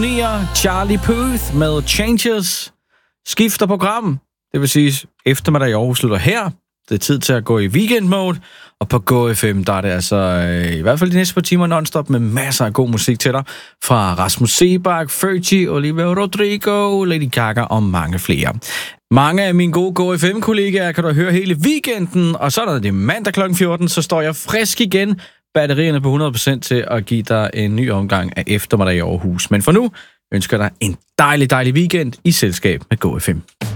Charlie Puth med Changes skifter program. Det vil sige, eftermiddag i Aarhus slutter her. Det er tid til at gå i weekend-mode. Og på GoFM, der er det altså i hvert fald de næste par timer non-stop med masser af god musik til dig. Fra Rasmus Seebach, Fergie, Olivia Rodrigo, Lady Gaga og mange flere. Mange af mine gode GoFM-kollegaer kan du høre hele weekenden. Og så når det er mandag kl. 14, så står jeg frisk igen. Batterierne på 100% til at give dig en ny omgang af eftermiddag i Aarhus. Men for nu ønsker jeg dig en dejlig weekend i selskab med GoFM.